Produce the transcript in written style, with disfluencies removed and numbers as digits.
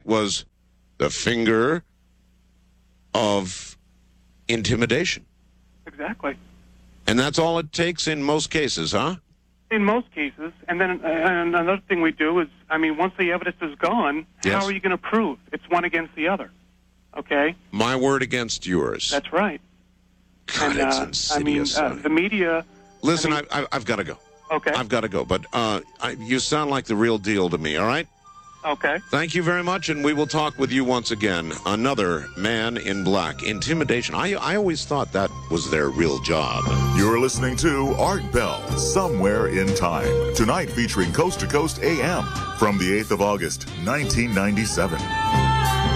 was the finger of intimidation. Exactly. And that's all it takes in most cases, huh? In most cases. And then another thing we do is, I mean, once the evidence is gone, Yes. how are you going to prove? It's one against the other. Okay? My word against yours. That's right. God, it's insidious. The media... Listen, I've got to go. Okay. I've got to go. But you sound like the real deal to me, all right? Okay. Thank you very much, and we will talk with you once again. Another Man in Black. Intimidation. I always thought that was their real job. You're listening to Art Bell, Somewhere in Time. Tonight featuring Coast to Coast AM from the 8th of August, 1997.